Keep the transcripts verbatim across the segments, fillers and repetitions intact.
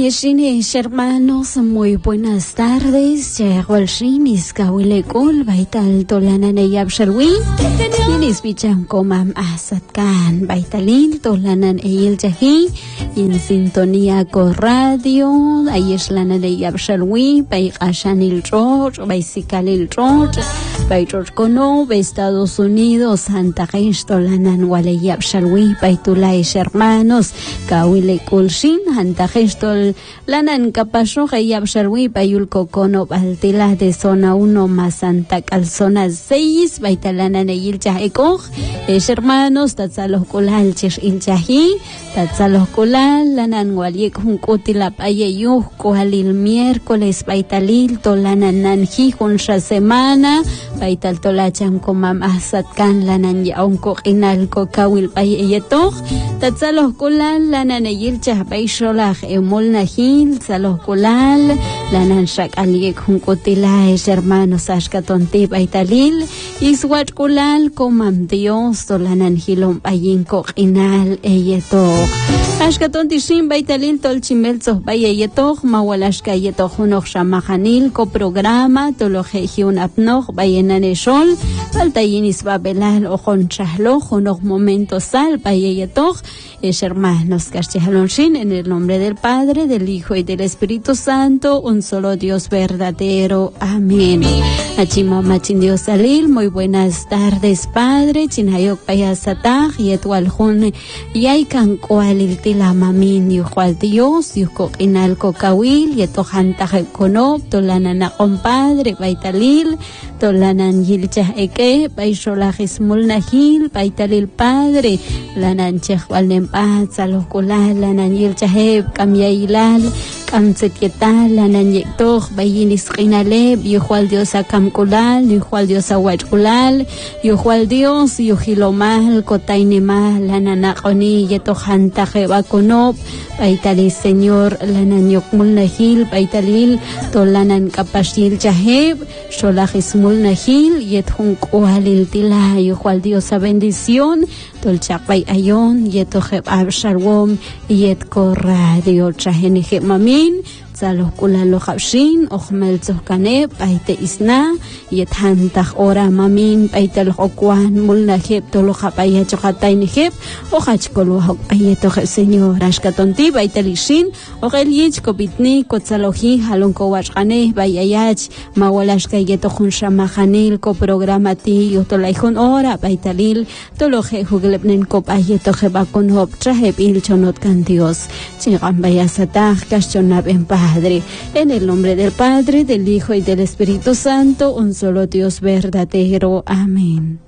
Shines, hermanos, muy buenas tardes. Llegó el Shinis, Kawilekul, Baital Tolanan y Abshalwi. Yinis Bicham Komam Asatkan, Baitalil, Tolanan y el Jahi. En sintonía con radio, Ayeslanan y Abshalwi, Baikashanil George, Baisikalil George, Baitor Kono, Estados Unidos, Santa Gens, Tolanan Wale y Abshalwi, Baitulais, hermanos, Kawilekul Shin, Santa Gens, Lanan Capasho, Hayab Sharwi, Payulco Cono, Baltila de zona uno más Santa Calzona seis, Baitalana Neil Jahekoj, es hermanos, Tatzalos Kulal, Chesh Il Jahi, Tatzalos Kulal, Lanan Waliek Hunkutila Payeyuh, Koalil miércoles, Baitalil, Tolanan Nanji, Hunsha semana, Baital Tolachan Komam Asatkan, Lanan Yaunko Inalko Kawil Payeyetoj, Tatzalos Kulal, Lanan Neil Jahbaisholach, Emol Najil, Salos Kulal, Lanan Shak Aliek Hunkutila, es hermanos Ashkatonti Baitalil, Iswat Kulal, Komam Dios, Tolanan Hilom Ayinko Inal, Eyetok. Ashkatonti Shin Baitalil, Tolchimelzos Bayeyetok, Mawalashka Yetok Hunok Shamahanil, Coprograma, Tolojejiun Apnoj, Bayenaneshol, Altayinis Babelal, Ojon Chahlo, Hunok Momento Sal, Bayeyetok, es hermanos Castellalon Shin, en el nombre del Padre, del Hijo y del Espíritu Santo, un solo Dios verdadero. Amén. Achimo Machin Dios Salil, muy buenas tardes, Padre. Chinayok Payasatag, Yetual Jun, Yaikan Koalil Tilamamin, Yuhual Dios, Yuko Inalko Kawil, Yetohantaj Konob, Tolanana Compadre, Baitalil, Tolanan Yilchah Eke, Baisholajis Mulnahil, Baitalil Padre, Lanan Chehwalnem Paz, Alokulal, Lanan Yilchaheb, Kamyailal, Kamsetietal, Lanan Yektoch, Bayinis Rinaleb, Yuhual Dios Akamkulal, Yuhual Dios Awachkulal, Yuhual Dios, Yuhilomal, Kotainemal, Lananakoni, Yetohantaje Bakonob, Baitalil Señor, Lanan Yokmulnahil, Baitalil, Tolanan Kapashil Chaheb, Sholajis Mulnahil, Yethun Kualil Tila, Yuhual Dios a bendición, Tolchakbay Ayon, Yetoheb Abshalwom, Yetko Radio Chahenije Mamin, Salos Kulalo Habshin, Ohmel Zohkaneb, Baite Isna, Yethantaj Ora Mamin, Baitel Hokwan, Mulnaheb, Tolojapaya Chokatainiheb, Ohachkolo Hokayetoje Señor, Ashkatonti, Baitelishin, Ogelich, Kobitni, Kotzaloji, Halonko Washkane, Bayayach, Mawalashka Yetohun Shamahanil, Koprogramati, Yotolaihun Ora, Baitalil, Toloje Huglebnen Kopayetoje Bakon Hop, Traheb Il Chonotkan Dios, Chigam Bayasatach, Kashonab en paz. Padre, en el nombre del Padre, del Hijo y del Espíritu Santo, un solo Dios verdadero. Amén.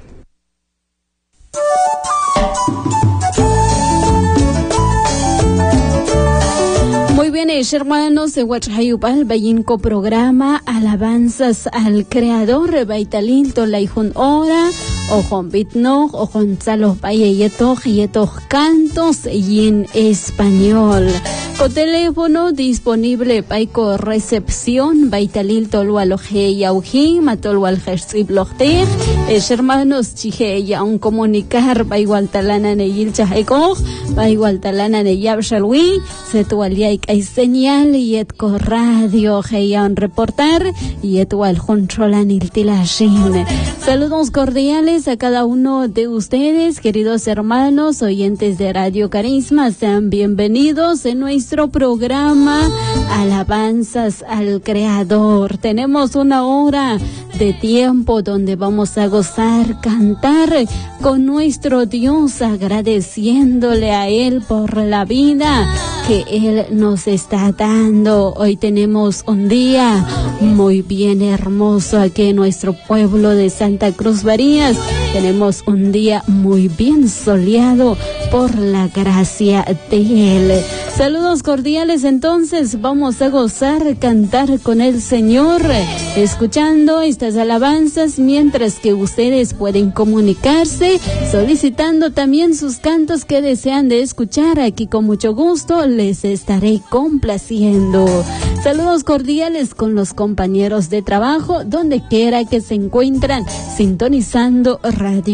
Muy bien, hermanos, de Huachayupal, Bayinco programa, alabanzas al Creador, Baitalil, Tolaihun Ora, Ojon Bitnoj, Ojon Tzalos Bayeyetoj, Yetoj Cantos, y en español. Con teléfono disponible, Paiko recepción, Baitalil Tolualoje Yauji, Matolual Jersib Lochtej, es hermanos Chije ya un comunicar, Baigualtalana Neyil Chahekoj, Baigualtalana Neyab Shalwi, Setualiaik hay señal, Yetko Radio, Heyan reportar, Yetual Joncholanil Tilashin. Saludos cordiales a cada uno de ustedes, queridos hermanos, oyentes de Radio Carisma, sean bienvenidos en nuestro programa Alabanzas al Creador. Tenemos una hora de tiempo donde vamos a gozar, cantar con nuestro Dios, agradeciéndole a Él por la vida que Él nos está dando. Hoy tenemos un día muy bien hermoso aquí en nuestro pueblo de Santa Cruz Varías. Tenemos un día muy bien soleado por la gracia de Él. Saludos cordiales, entonces vamos a gozar, cantar con el Señor, escuchando estas alabanzas, mientras que ustedes pueden comunicarse, solicitando también sus cantos que desean de escuchar. Aquí con mucho gusto les estaré complaciendo. Saludos cordiales con los compañeros de trabajo, donde quiera que se encuentran sintonizando Radio